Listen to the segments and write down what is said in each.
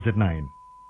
at 9.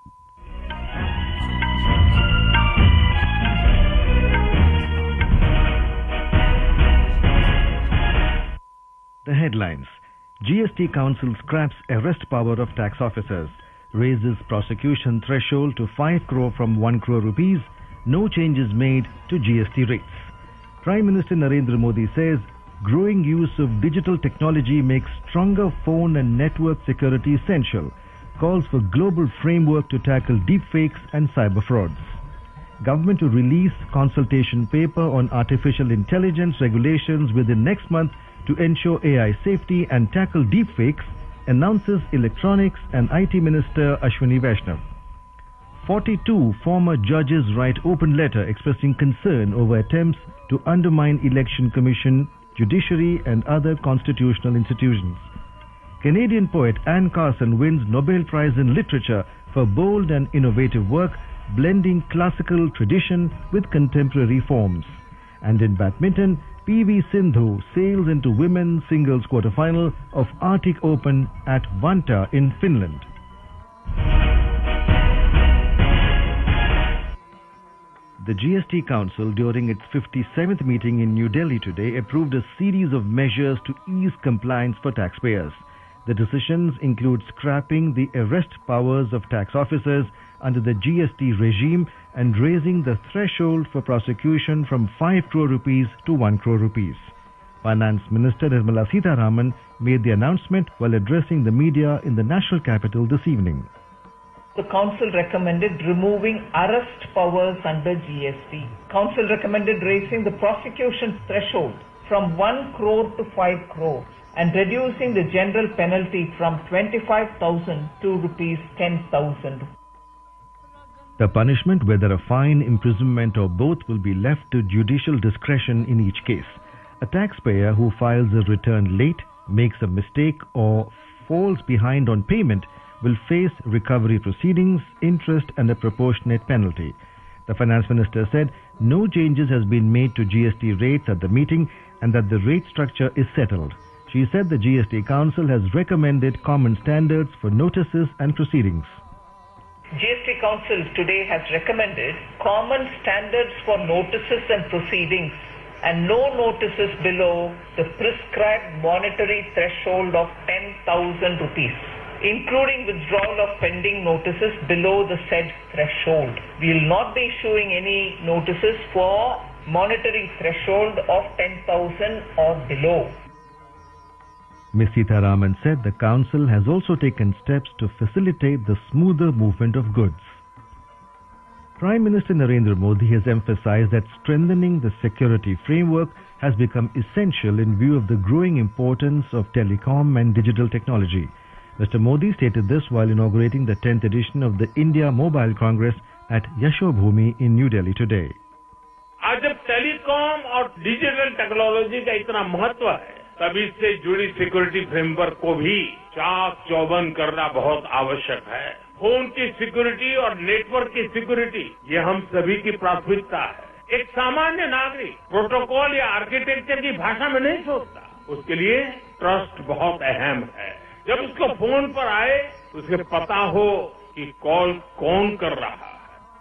The headlines. GST Council scraps arrest power of tax officers, raises prosecution threshold to 5 crore from 1 crore rupees, no changes made to GST rates. Prime Minister Narendra Modi says growing use of digital technology makes stronger phone and network security essential, calls for global framework to tackle deepfakes and cyber frauds. Government to release consultation paper on artificial intelligence regulations within next month to ensure AI safety and tackle deepfakes, announces Electronics and IT Minister Ashwini Vaishnav. 42 former judges write open letter expressing concern over attempts to undermine Election Commission, judiciary and other constitutional institutions. Canadian poet Anne Carson wins Nobel Prize in Literature for bold and innovative work, blending classical tradition with contemporary forms. And in badminton, PV Sindhu sails into women's singles quarterfinal of Arctic Open at Vantaa in Finland. The GST Council, during its 57th meeting in New Delhi today, approved a series of measures to ease compliance for taxpayers. The decisions include scrapping the arrest powers of tax officers under the GST regime and raising the threshold for prosecution from 5 crore rupees to 1 crore rupees. Finance Minister Nirmala Sitharaman made the announcement while addressing the media in the national capital this evening. The Council recommended removing arrest powers under GST. Council recommended raising the prosecution threshold from 1 crore to 5 crore and reducing the general penalty from 25,000 to rupees 10,000. The punishment, whether a fine, imprisonment or both, will be left to judicial discretion in each case. A taxpayer who files a return late, makes a mistake or falls behind on payment will face recovery proceedings, interest and a proportionate penalty. The Finance Minister said no changes has been made to GST rates at the meeting and that the rate structure is settled. She said the GST Council has recommended common standards for notices and proceedings. GST Council today has recommended common standards for notices and proceedings and no notices below the prescribed monetary threshold of 10,000 rupees, including withdrawal of pending notices below the said threshold. We will not be issuing any notices for monetary threshold of 10,000 or below. Ms. Sitharaman said the Council has also taken steps to facilitate the smoother movement of goods. Prime Minister Narendra Modi has emphasized that strengthening the security framework has become essential in view of the growing importance of telecom and digital technology. Mr. Modi stated this while inaugurating the 10th edition of the India Mobile Congress at Yashobhoomi in New Delhi today. आज जब telecom और digital technology का इतना महत्व है, तब इससे जुड़ी सिक्योरिटी फ्रेमवर्क को भी चाक चौबंद करना बहुत आवश्यक है। फोन की सिक्योरिटी और नेटवर्क की सिक्योरिटी ये हम सभी की प्राथमिकता है। एक सामान्य नागरिक प्रोटोकॉल या आर्किटेक्चर की भाषा में नहीं सोचता, उसके लिए ट्रस्ट बहुत अहम है। जब उसको फोन पर आए तो उसे पता हो कि कॉल कौन कर रहा है।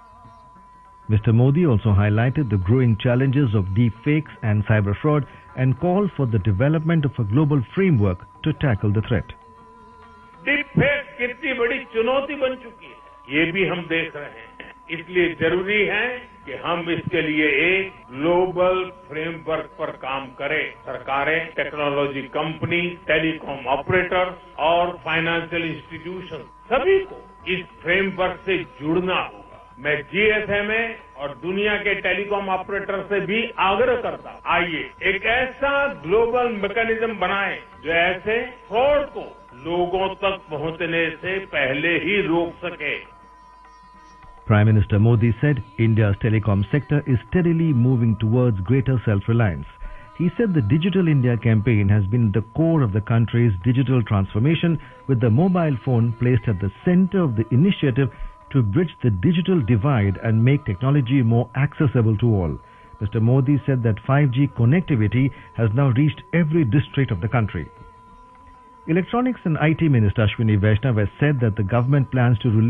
Mr. Modi also highlighted the growing challenges of deepfakes and cyber fraud and called for the development of a global framework to tackle the threat. Deepfake कितनी बड़ी चुनौती बन चुकी है, ये भी हम देख रहे हैं। इसलिए जरूरी है कि हम इसके लिए एक ग्लोबल फ्रेमवर्क पर काम करें। सरकारें, टेक्नोलॉजी कंपनी, टेलीकॉम ऑपरेटर और फाइनेंशियल इंस्टीट्यूशन सभी को इस फ्रेमवर्क से जुड़ना होगा। मैं जीएसएमए और दुनिया के टेलीकॉम ऑपरेटर से भी आग्रह करता हूं, आइए एक ऐसा ग्लोबल मैकेनिज्म बनाएं जो ऐसे फ्रॉड को लोगों तक पहुंचने से पहले ही रोक सके। Prime Minister Modi said India's telecom sector is steadily moving towards greater self-reliance. He said the Digital India campaign has been the core of the country's digital transformation, with the mobile phone placed at the center of the initiative to bridge the digital divide and make technology more accessible to all. Mr. Modi said that 5G connectivity has now reached every district of the country. Electronics and IT Minister Ashwini Vaishnav has said that the government plans to release